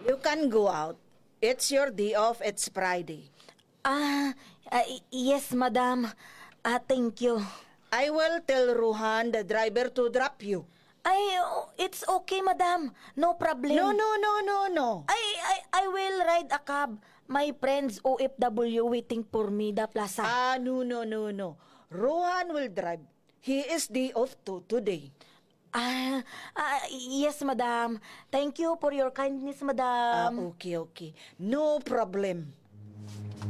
You can go out. It's your day off. It's Friday. Yes, madam. Thank you. I will tell Ruhan, the driver, to drop you. It's okay, madam. No problem. No. I will ride a cab. My friends OFW waiting for me, the plaza. No. Ruhan will drive. He is day off too today. Yes, madam. Thank you for your kindness, madam. Okay. No problem.